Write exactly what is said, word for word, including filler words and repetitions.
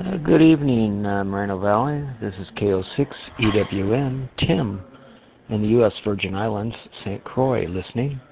Uh, good evening, uh, Moreno Valley. This is K O six E W N, Tim, in the U S Virgin Islands, Saint Croix, listening.